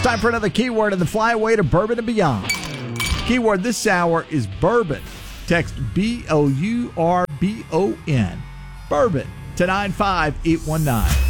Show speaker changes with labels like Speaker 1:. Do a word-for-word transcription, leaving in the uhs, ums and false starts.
Speaker 1: Time for another keyword in the flyaway to bourbon and beyond. Keyword this hour is bourbon. Text B O U R B O N. Bourbon to nine five eight one nine.